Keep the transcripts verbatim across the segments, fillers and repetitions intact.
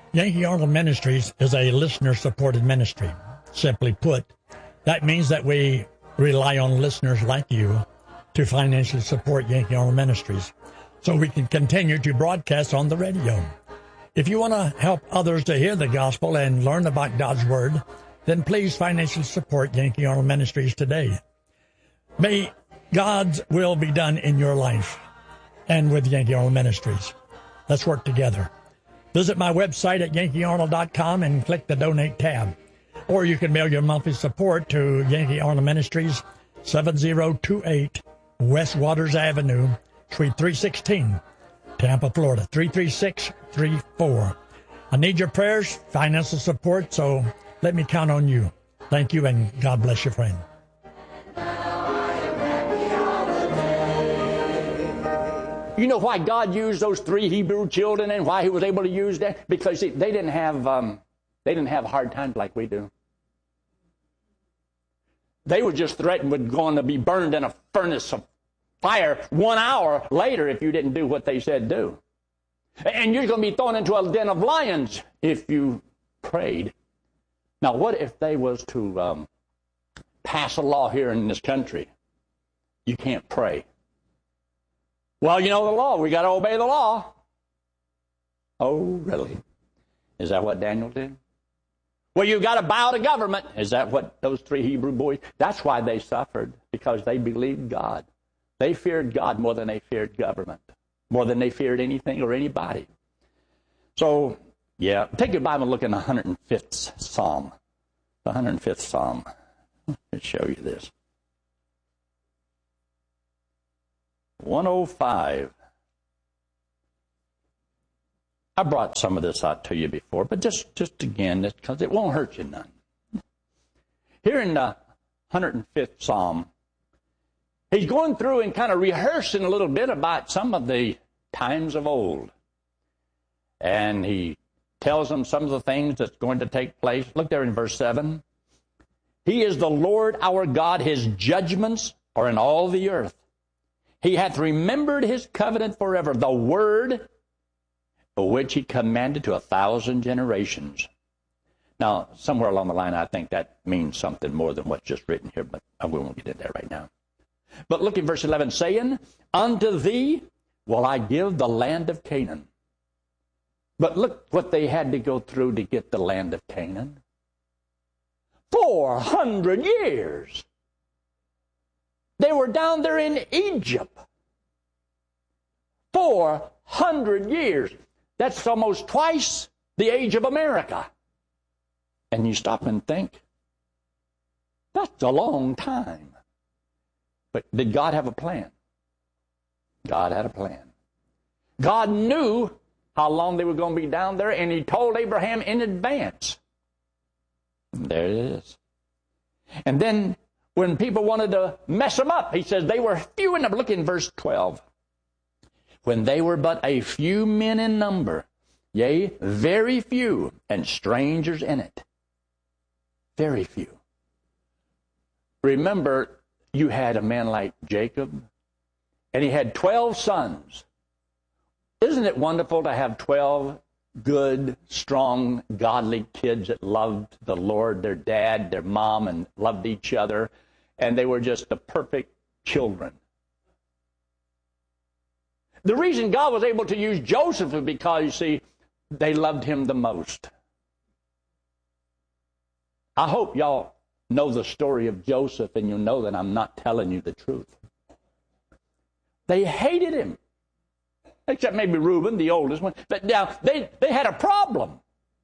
Yankee Arnold Ministries is a listener-supported ministry. Simply put, that means that we rely on listeners like you to financially support Yankee Arnold Ministries so we can continue to broadcast on the radio. If you want to help others to hear the gospel and learn about God's Word, then please financially support Yankee Arnold Ministries today. May God's will be done in your life and with Yankee Arnold Ministries. Let's work together. Visit my website at yankee arnold dot com and click the Donate tab. Or you can mail your monthly support to Yankee Arnold Ministries, seven oh two eight West Waters Avenue, Suite three sixteen, Tampa, Florida, three three six three four. I need your prayers, financial support, so let me count on you. Thank you, and God bless you, friend. You know why God used those three Hebrew children and why he was able to use them? Because see, they didn't have um, they didn't have hard times like we do. They were just threatened with going to be burned in a furnace of fire one hour later if you didn't do what they said do. And you're going to be thrown into a den of lions if you prayed. Now, what if they was to um, pass a law here in this country? You can't pray. Well, you know the law. We got to obey the law. Oh, really? Is that what Daniel did? Well, you got to bow to government. Is that what those three Hebrew boys? That's why they suffered, because they believed God. They feared God more than they feared government, more than they feared anything or anybody. So, yeah, take your Bible and look in the one hundred fifth Psalm. The one hundred fifth Psalm. Let me show you this. one oh five. I brought some of this out to you before, but just, just again, because it won't hurt you none. Here in the one hundred fifth Psalm, he's going through and kind of rehearsing a little bit about some of the times of old. And he tells them some of the things that's going to take place. Look there in verse seven. He is the Lord our God. His judgments are in all the earth. He hath remembered his covenant forever, the word for which he commanded to a thousand generations. Now, somewhere along the line, I think that means something more than what's just written here, but I won't get into that right now. But look at verse eleven, saying, unto thee will I give the land of Canaan. But look what they had to go through to get the land of Canaan. Four hundred years. They were down there in Egypt. Four hundred years. That's almost twice the age of America. And you stop and think, that's a long time. But did God have a plan? God had a plan. God knew how long they were going to be down there, and he told Abraham in advance. And there it is. And then when people wanted to mess them up, he says they were few in number. Look in verse twelve. When they were but a few men in number, yea, very few, and strangers in it. Very few. Remember, you had a man like Jacob, and he had twelve sons. Isn't it wonderful to have twelve good, strong, godly kids that loved the Lord, their dad, their mom, and loved each other, and they were just the perfect children? The reason God was able to use Joseph is because, you see, they loved him the most. I hope y'all know the story of Joseph, and you'll know that I'm not telling you the truth. They hated him. Except maybe Reuben, the oldest one. But now, they, they had a problem.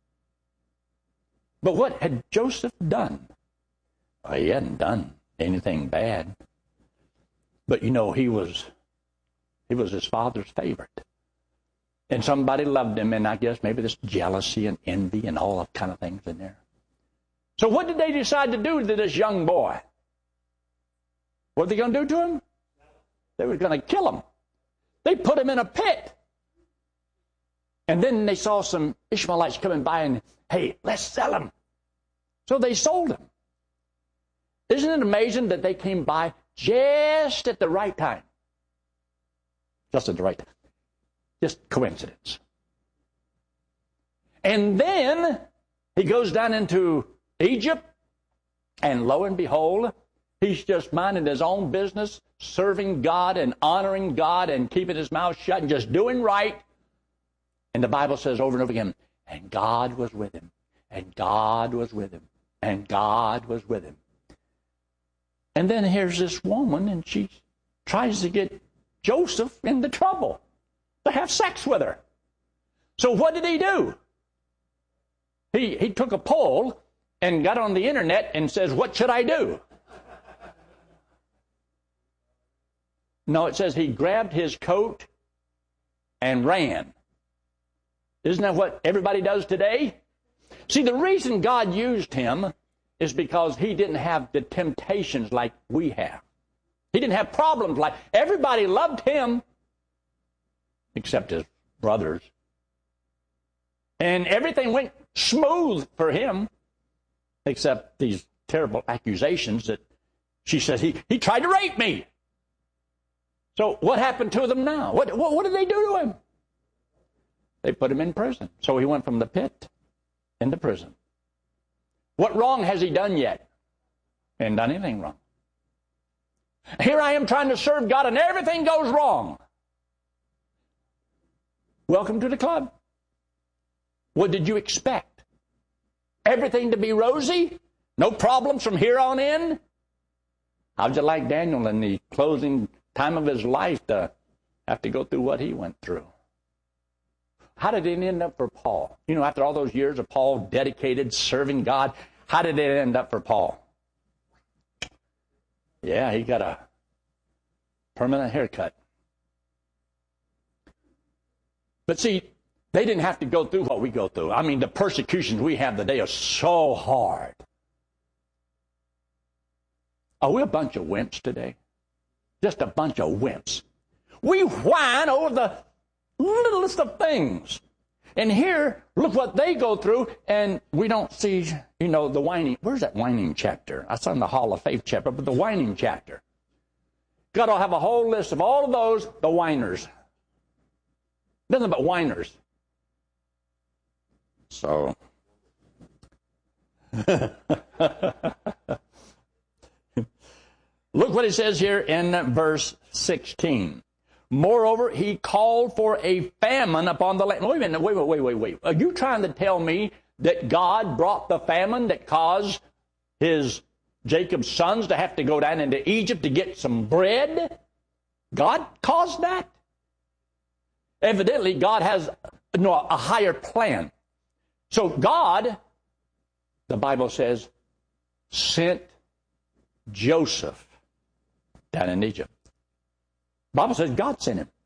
But what had Joseph done? Well, he hadn't done anything bad. But, you know, he was, he was his father's favorite. And somebody loved him, and I guess maybe this jealousy and envy and all that kind of things in there. So what did they decide to do to this young boy? What were they going to do to him? They were going to kill him. They put him in a pit. And then they saw some Ishmaelites coming by and, hey, let's sell him. So they sold him. Isn't it amazing that they came by just at the right time? Just at the right time. Just coincidence. And then he goes down into Egypt, and lo and behold, he's just minding his own business, serving God and honoring God and keeping his mouth shut and just doing right. And the Bible says over and over again, and God was with him, and God was with him, and God was with him. And then here's this woman, and she tries to get Joseph into trouble, to have sex with her. So what did he do? He, he took a poll and got on the internet and says, what should I do? No, it says he grabbed his coat and ran. Isn't that what everybody does today? See, the reason God used him is because he didn't have the temptations like we have. He didn't have problems like everybody loved him except his brothers. And everything went smooth for him except these terrible accusations that she says he, he tried to rape me. So what happened to them now? What, what, what did they do to him? They put him in prison. So he went from the pit into prison. What wrong has he done yet? He hasn't done anything wrong. Here I am trying to serve God and everything goes wrong. Welcome to the club. What did you expect? Everything to be rosy? No problems from here on in? How'd you like Daniel in the closing time of his life to have to go through what he went through? How did it end up for Paul? You know, after all those years of Paul dedicated, serving God, how did it end up for Paul? Yeah, he got a permanent haircut. But see, they didn't have to go through what we go through. I mean, the persecutions we have today are so hard. Are we a bunch of wimps today? Just a bunch of wimps. We whine over the littlest of things. And here, look what they go through, and we don't see, you know, the whining. Where's that whining chapter? I saw in the Hall of Faith chapter, but the whining chapter. God will have a whole list of all of those, the whiners. Nothing but whiners. So, look what it says here in verse sixteen. Moreover, he called for a famine upon the land. Wait a minute, wait, wait, wait, wait, wait. Are you trying to tell me that God brought the famine that caused his Jacob's sons to have to go down into Egypt to get some bread? God caused that? Evidently, God has no, a higher plan. So God, the Bible says, sent Joseph down in Egypt. The Bible says God sent him.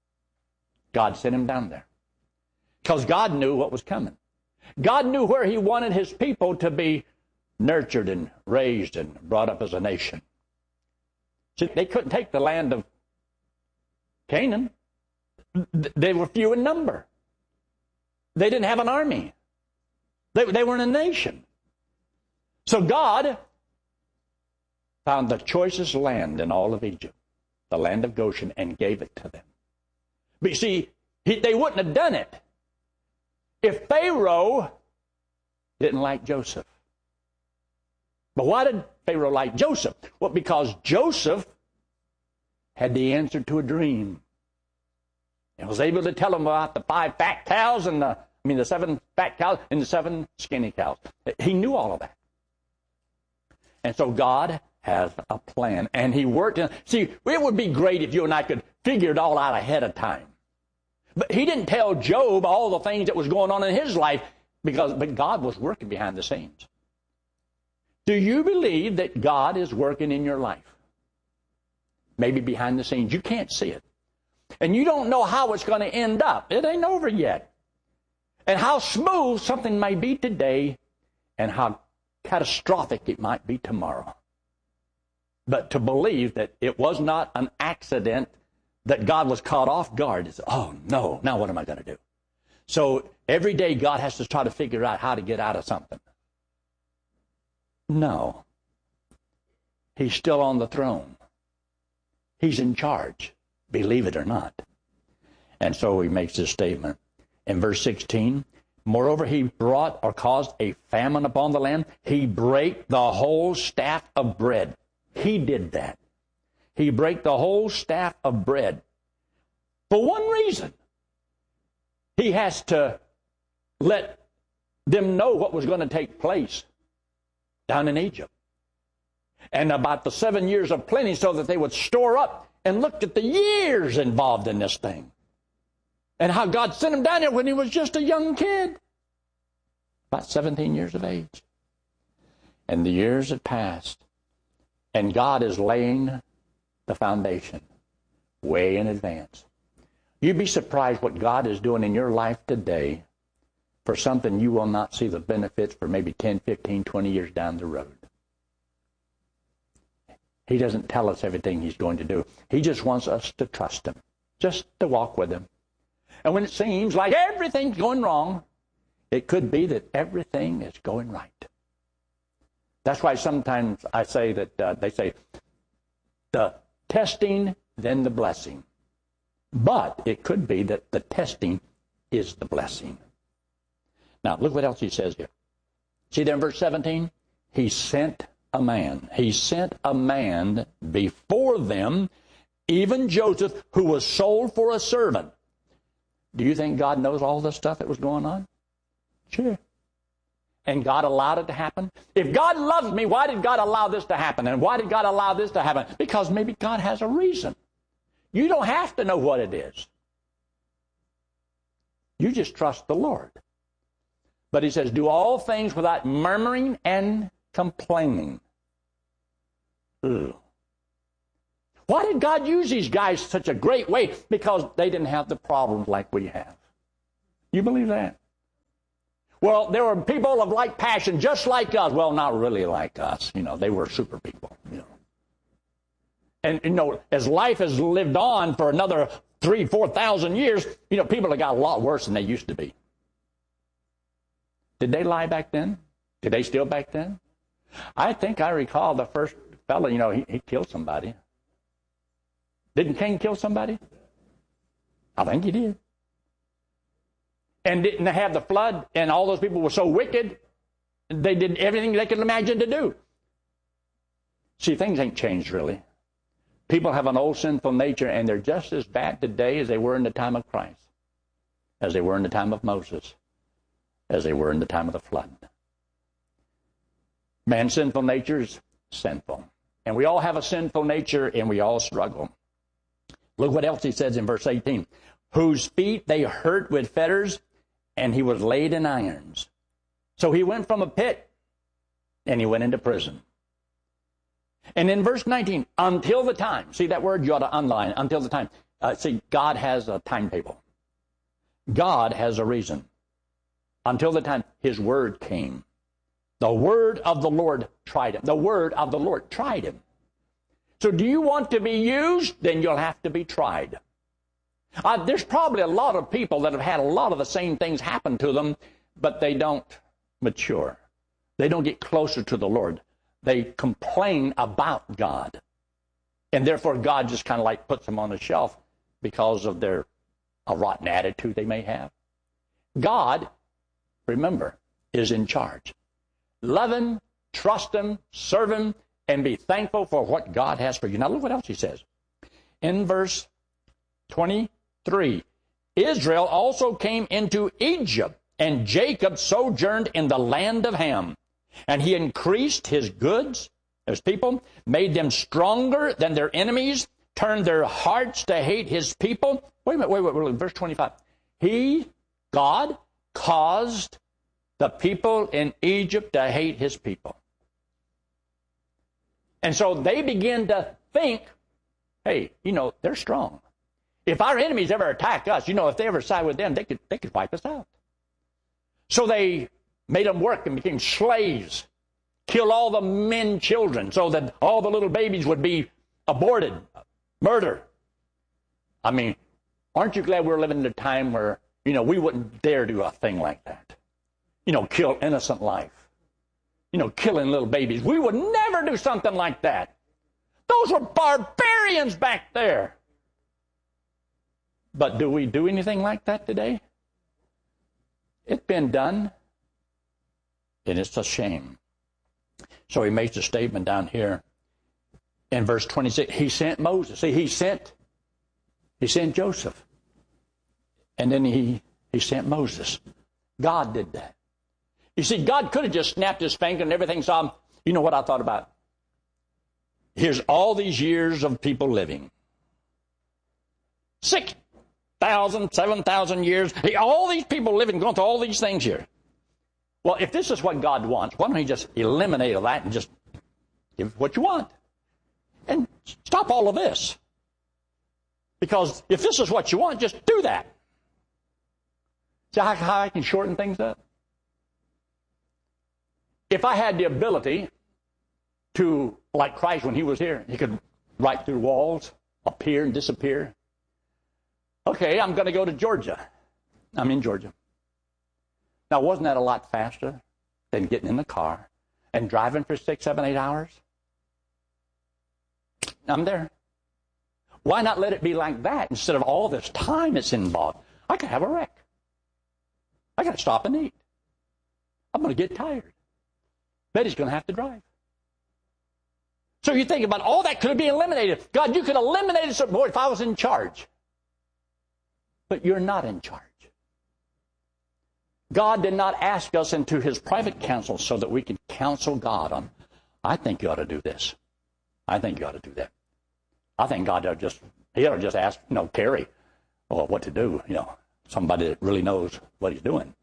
God sent him down there. Because God knew what was coming. God knew where he wanted his people to be nurtured and raised and brought up as a nation. See, they couldn't take the land of Canaan. They were few in number. They didn't have an army. They, they weren't a nation. So God found the choicest land in all of Egypt, the land of Goshen, and gave it to them. But you see, he, they wouldn't have done it if Pharaoh didn't like Joseph. But why did Pharaoh like Joseph? Well, because Joseph had the answer to a dream. He was able to tell them about the five fat cows and the, I mean, the seven fat cows and the seven skinny cows. He knew all of that. And so God has a plan. And he worked in, see, it would be great if you and I could figure it all out ahead of time. But he didn't tell Job all the things that was going on in his life because, but God was working behind the scenes. Do you believe that God is working in your life? Maybe behind the scenes. You can't see it. And you don't know how it's going to end up. It ain't over yet. And how smooth something may be today and how catastrophic it might be tomorrow. But to believe that it was not an accident, that God was caught off guard, is, oh no, now what am I going to do? So every day God has to try to figure out how to get out of something. No. He's still on the throne. He's in charge, believe it or not. And so he makes this statement in verse sixteen, Moreover, he brought or caused a famine upon the land. He brake the whole staff of bread. He did that. He brake the whole staff of bread. For one reason. He has to let them know what was going to take place down in Egypt. And about the seven years of plenty, so that they would store up and look at the years involved in this thing. And how God sent him down there when he was just a young kid. About seventeen years of age. And the years had passed. And God is laying the foundation way in advance. You'd be surprised what God is doing in your life today for something you will not see the benefits for maybe ten, fifteen, twenty years down the road. He doesn't tell us everything he's going to do. He just wants us to trust him, just to walk with him. And when it seems like everything's going wrong, it could be that everything is going right. That's why sometimes I say that uh, they say the testing, then the blessing. But it could be that the testing is the blessing. Now, look what else he says here. See there in verse seventeen? He sent a man. He sent a man before them, even Joseph, who was sold for a servant. Do you think God knows all the stuff that was going on? Sure. And God allowed it to happen? If God loves me, why did God allow this to happen? And why did God allow this to happen? Because maybe God has a reason. You don't have to know what it is. You just trust the Lord. But he says, do all things without murmuring and complaining. Ugh. Why did God use these guys such a great way? Because they didn't have the problems like we have. You believe that? Well, there were people of like passion, just like us. Well, not really like us. You know, they were super people. You know. And, you know, as life has lived on for another three, four thousand years, you know, people have got a lot worse than they used to be. Did they lie back then? Did they steal back then? I think I recall the first fellow, you know, he, he killed somebody. Didn't Cain kill somebody? I think he did. And didn't they have the flood, and all those people were so wicked, they did everything they could imagine to do. See, things ain't changed really. People have an old sinful nature, and they're just as bad today as they were in the time of Christ, as they were in the time of Moses, as they were in the time of the flood. Man's sinful nature is sinful. And we all have a sinful nature, and we all struggle. Look what else he says in verse eighteen. Whose feet they hurt with fetters, and he was laid in irons. So he went from a pit, and he went into prison. And in verse nineteen, until the time. See that word? You ought to underline, until the time. Uh, see, God has a timetable. God has a reason. Until the time his word came. The word of the Lord tried him. The word of the Lord tried him. So do you want to be used? Then you'll have to be tried. Uh, there's probably a lot of people that have had a lot of the same things happen to them, but they don't mature. They don't get closer to the Lord. They complain about God. And therefore God just kind of like puts them on the shelf because of their a rotten attitude they may have. God, remember, is in charge. Love him, trust him, serve him, and be thankful for what God has for you. Now look what else he says. In verse twenty-three, Israel also came into Egypt, and Jacob sojourned in the land of Ham. And he increased his goods, his people, made them stronger than their enemies, turned their hearts to hate his people. Wait a minute, wait, wait, wait, verse twenty-five. He, God, caused the people in Egypt to hate his people. And so they begin to think, hey, you know, they're strong. If our enemies ever attack us, you know, if they ever side with them, they could, they could wipe us out. So they made them work and became slaves, killed all the men, children, so that all the little babies would be aborted, murder. I mean, aren't you glad we're living in a time where, you know, we wouldn't dare do a thing like that? You know, kill innocent life. You know, killing little babies. We would never do something like that. Those were barbarians back there. But do we do anything like that today? It's been done, and it's a shame. So he makes a statement down here in verse twenty-six. He sent Moses. See, he sent, he sent Joseph. And then he, he sent Moses. God did that. You see, God could have just snapped his finger and everything saw him. You know what I thought about? Here's all these years of people living. Six thousand, seven thousand years. All these people living, going through all these things here. Well, if this is what God wants, why don't he just eliminate all that and just give what you want? And stop all of this. Because if this is what you want, just do that. See how, how I can shorten things up? If I had the ability to, like Christ when he was here, he could write through walls, appear and disappear. Okay, I'm going to go to Georgia. I'm in Georgia. Now, wasn't that a lot faster than getting in the car and driving for six, seven, eight hours? I'm there. Why not let it be like that instead of all this time that's involved? I could have a wreck. I got to stop and eat. I'm going to get tired. Betty's going to have to drive. So you think about all that could be eliminated. God, you could eliminate it some more if I was in charge. But you're not in charge. God did not ask us into his private counsel so that we could counsel God on, I think you ought to do this. I think you ought to do that. I think God ought to just, he ought to just ask, you know, Terry, or what to do, you know, somebody that really knows what he's doing.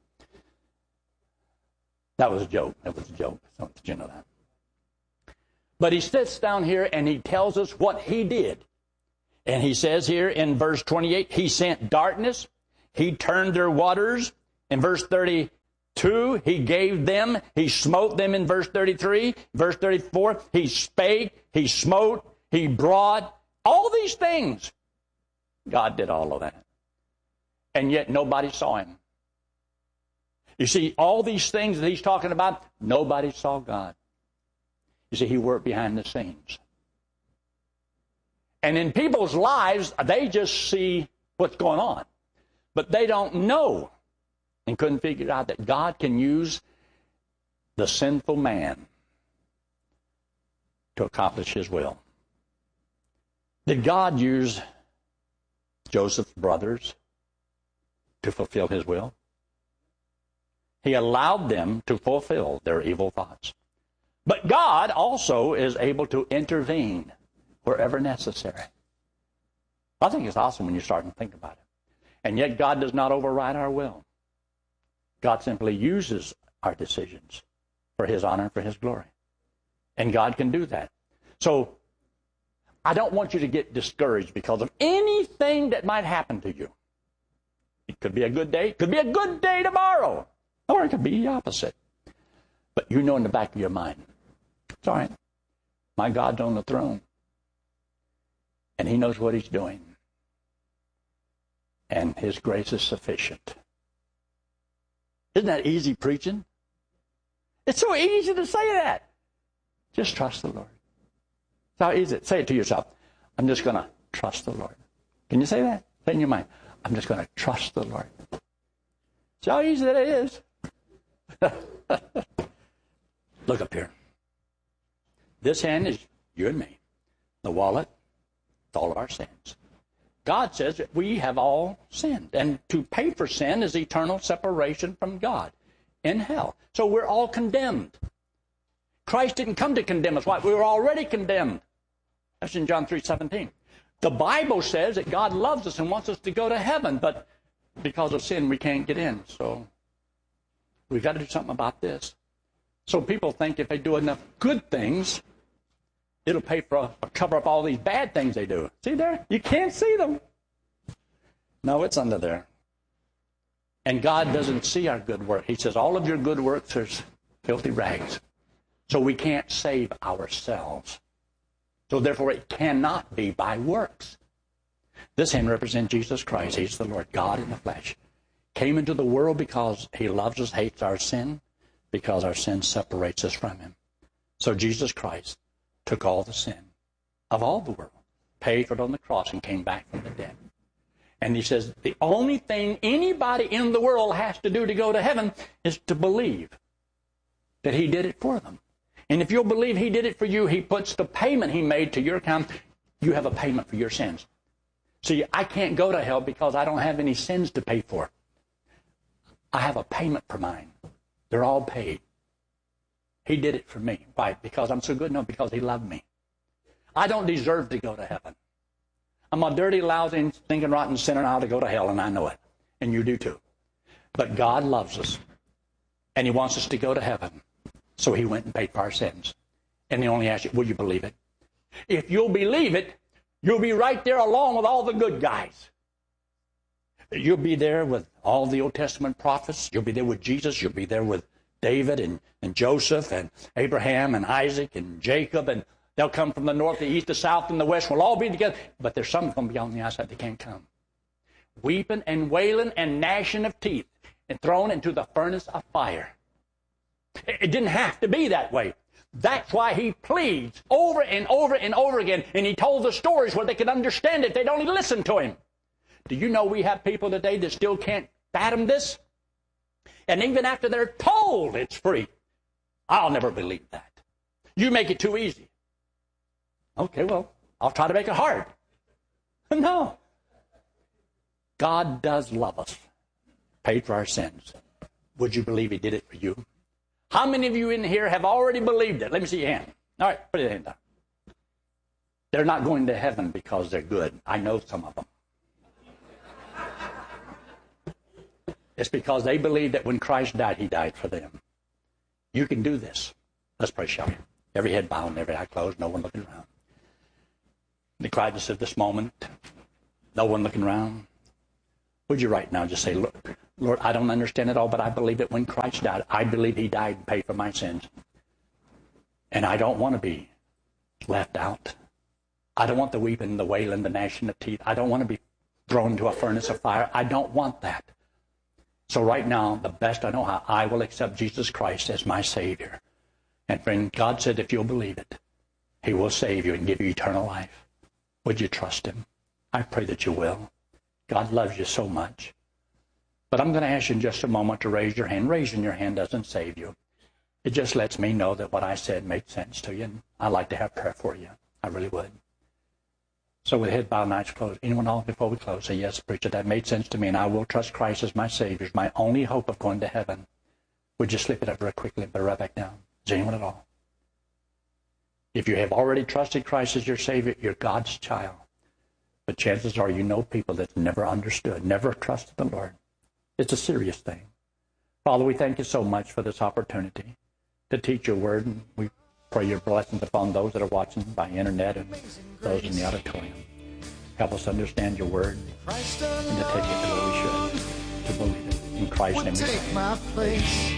That was a joke. That was a joke. So did you know that? But he sits down here and he tells us what he did. And he says here in verse twenty-eight, he sent darkness. He turned their waters. In verse thirty-two, he gave them. He smote them in verse thirty-three. Verse thirty-four, he spake. He smote. He brought. All these things. God did all of that. And yet nobody saw him. You see, all these things that he's talking about, nobody saw God. You see, he worked behind the scenes. And in people's lives, they just see what's going on. But they don't know and couldn't figure out that God can use the sinful man to accomplish his will. Did God use Joseph's brothers to fulfill his will? He allowed them to fulfill their evil thoughts. But God also is able to intervene wherever necessary. I think it's awesome when you start to think about it. And yet God does not override our will. God simply uses our decisions for his honor and for his glory. And God can do that. So I don't want you to get discouraged because of anything that might happen to you. It could be a good day. It could be a good day tomorrow. Or it could be the opposite. But you know in the back of your mind, it's all right. My God's on the throne. And he knows what he's doing. And his grace is sufficient. Isn't that easy preaching? It's so easy to say that. Just trust the Lord. It's how easy. Say it to yourself. I'm just going to trust the Lord. Can you say that? Say it in your mind. I'm just going to trust the Lord. See how easy that is. Look up here. This hand is you and me. The wallet, it's all of our sins. God says that we have all sinned. And to pay for sin is eternal separation from God in hell. So we're all condemned. Christ didn't come to condemn us. Why? We were already condemned. That's in John three seventeen. The Bible says that God loves us and wants us to go to heaven, but because of sin, we can't get in. So we've got to do something about this. So people think if they do enough good things, it'll pay for a, cover up all these bad things they do. See there? You can't see them. No, it's under there. And God doesn't see our good work. He says all of your good works are filthy rags. So we can't save ourselves. So therefore it cannot be by works. This hand represents Jesus Christ. He's the Lord God in the flesh. Came into the world because he loves us, hates our sin, because our sin separates us from him. So Jesus Christ took all the sin of all the world, paid for it on the cross, and came back from the dead. And he says, the only thing anybody in the world has to do to go to heaven is to believe that he did it for them. And if you'll believe he did it for you, he puts the payment he made to your account. You have a payment for your sins. See, I can't go to hell because I don't have any sins to pay for. I have a payment for mine. They're all paid. He did it for me. Why? Because I'm so good? No, because he loved me. I don't deserve to go to heaven. I'm a dirty, lousy, stinking, rotten sinner now to go to hell, and I know it. And you do too. But God loves us. And he wants us to go to heaven. So he went and paid for our sins. And he only asked you, will you believe it? If you'll believe it, you'll be right there along with all the good guys. You'll be there with all the Old Testament prophets. You'll be there with Jesus. You'll be there with David and, and Joseph and Abraham and Isaac and Jacob. And they'll come from the north, the east, the south, and the west. We'll all be together. But there's some going to be on the outside that can't come. Weeping and wailing and gnashing of teeth and thrown into the furnace of fire. It didn't have to be that way. That's why he pleads over and over and over again. And he told the stories where they could understand it. They'd only listen to him. Do you know we have people today that still can't fathom this? And even after they're told it's free, I'll never believe that. You make it too easy. Okay, well, I'll try to make it hard. No. God does love us. Paid for our sins. Would you believe he did it for you? How many of you in here have already believed it? Let me see your hand. All right, put your hand down. They're not going to heaven because they're good. I know some of them. It's because they believe that when Christ died, he died for them. You can do this. Let's pray, shall we? Every head bowed and every eye closed, no one looking around. In the quietness of this moment, no one looking around. Would you right now just say, look, Lord, I don't understand it all, but I believe that when Christ died, I believe he died and paid for my sins. And I don't want to be left out. I don't want the weeping, the wailing, the gnashing of teeth. I don't want to be thrown into a furnace of fire. I don't want that. So right now, the best I know how, I will accept Jesus Christ as my Savior. And friend, God said if you'll believe it, he will save you and give you eternal life. Would you trust him? I pray that you will. God loves you so much. But I'm going to ask you in just a moment to raise your hand. Raising your hand doesn't save you. It just lets me know that what I said made sense to you. And I'd like to have prayer for you. I really would. So with head bowed and eyes closed, anyone else before we close, say, yes, preacher, that made sense to me, and I will trust Christ as my Savior, my only hope of going to heaven. Would you slip it up very quickly and put it right back down? Is anyone at all? If you have already trusted Christ as your Savior, you're God's child. But chances are you know people that's never understood, never trusted the Lord. It's a serious thing. Father, we thank you so much for this opportunity to teach your word, and we pray your blessings upon those that are watching by internet and those in the auditorium. Help us understand your word and to take it to where we should, to believe it. In Christ's name we pray. Take my place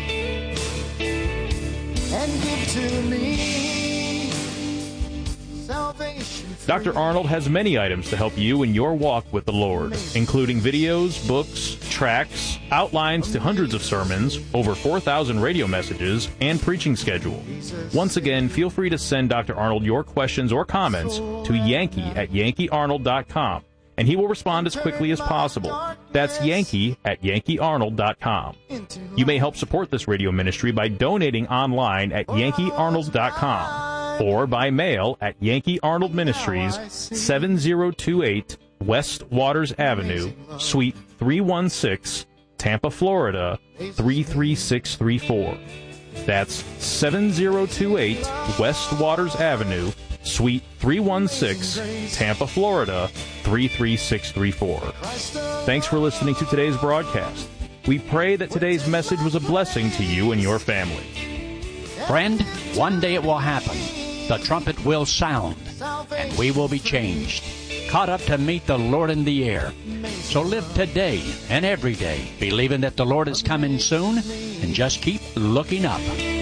and give to me salvation. Doctor Arnold has many items to help you in your walk with the Lord, including videos, books, tracts, outlines to hundreds of sermons, over four thousand radio messages, and preaching schedule. Once again, feel free to send Doctor Arnold your questions or comments to Yankee at Yankee Arnold dot com, and he will respond as quickly as possible. That's Yankee at Yankee Arnold dot com. You may help support this radio ministry by donating online at Yankee Arnold dot com. Or by mail at Yankee Arnold Ministries, seven oh two eight West Waters Avenue, Suite three one six, Tampa, Florida, three three six three four. That's seven oh two eight West Waters Avenue, Suite three one six, Tampa, Florida, three three six three four. Thanks for listening to today's broadcast. We pray that today's message was a blessing to you and your family. Friend, one day it will happen. The trumpet will sound, and we will be changed, caught up to meet the Lord in the air. So live today and every day, believing that the Lord is coming soon, and just keep looking up.